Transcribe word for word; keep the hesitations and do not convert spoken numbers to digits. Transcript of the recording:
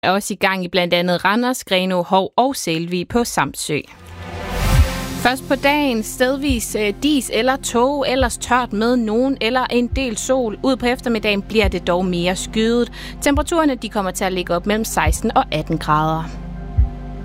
er også i gang i blandt andet Randers, Grenaa, Hov og Sælvig på Samsø. Først på dagen stedvis dis eller tåge, ellers tørt med nogen eller en del sol. Ud på eftermiddagen bliver det dog mere skyet. Temperaturerne de kommer til at ligge op mellem seksten og atten grader.